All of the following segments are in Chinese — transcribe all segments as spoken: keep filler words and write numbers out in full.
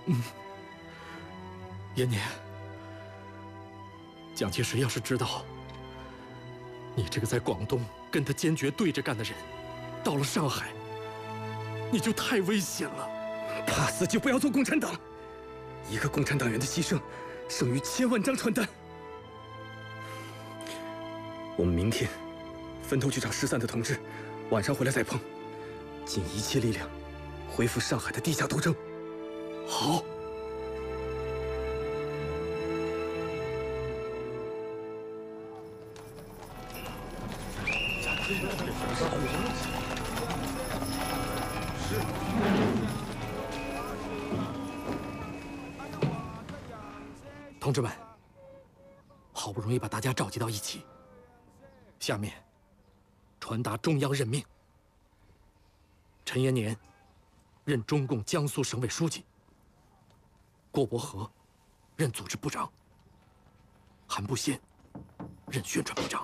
嗯，延年，蒋介石要是知道你这个在广东跟他坚决对着干的人，到了上海，你就太危险了。 怕死就不要做共产党，一个共产党员的牺牲，胜于千万张传单。我们明天分头去找失散的同志，晚上回来再碰，尽一切力量恢复上海的地下斗争。 好。同志们，好不容易把大家召集到一起，下面传达中央任命：陈延年任中共江苏省委书记，郭伯和任组织部长，韩步先任宣传部长。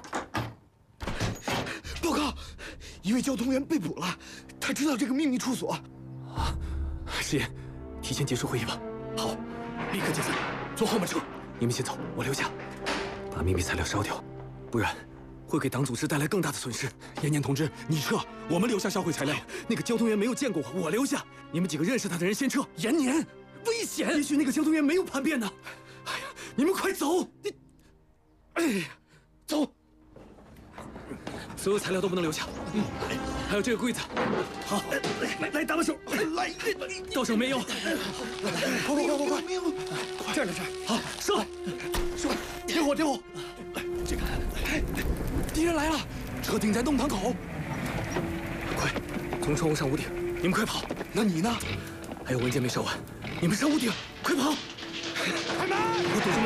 报告，一位交通员被捕了，他知道这个秘密处所。 啊，石岩，提前结束会议吧。 好，立刻解散，坐后门车。 你们先走，我留下，把秘密材料烧掉，不然会给党组织带来更大的损失。延年同志，你撤，我们留下销毁材料。那个交通员没有见过我，我留下。你们几个认识他的人先撤。 延年，危险！ 也许那个交通员没有叛变呢。 哎呀，你们快走！你，哎呀，走！ 所有材料都不能留下。嗯，还有这个柜子。好， 来来，搭把手，来， 到手没有？ 快快快快快！没有， 这儿的这儿。好，射！ 射！点火点火！ 这个，敌人来了，车顶在弄堂口。快，从窗户上屋顶！你们快跑！ 那你呢？ 还有文件没烧完，你们上屋顶，快跑！